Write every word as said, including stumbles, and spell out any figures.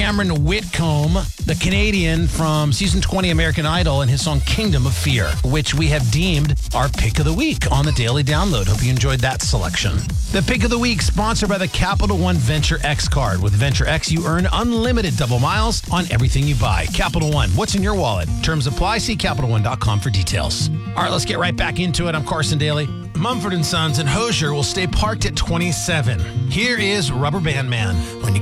Cameron Whitcomb, the Canadian from season twenty American Idol, and his song Kingdom of Fear, which we have deemed our pick of the week on the Daily Download. Hope you enjoyed that selection. The pick of the week sponsored by the Capital One Venture X card. With Venture X, you earn unlimited double miles on everything you buy. Capital One, what's in your wallet? Terms apply. See Capital One dot com for details. All right, let's get right back into it. I'm Carson Daly. Mumford and Sons and Hosier will stay parked at twenty-seven. Here is Rubber Band Man. When you